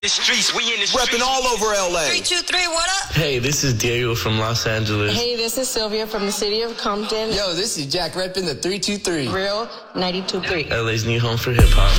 The streets, we in the streets. Repping all over LA. 3, 2, 3, what up? Hey, this is Diego from Los Angeles. Hey, this is Sylvia from the city of Compton. Yo, this is Jack repping the 323. Real 92.3. LA's new home for hip hop.